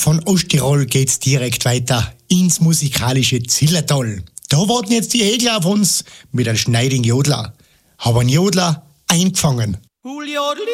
Von Osttirol geht's direkt weiter ins musikalische Zillertal. Da warten jetzt die Hegler auf uns mit einem schneidigen Jodler. Haben einen Jodler eingefangen.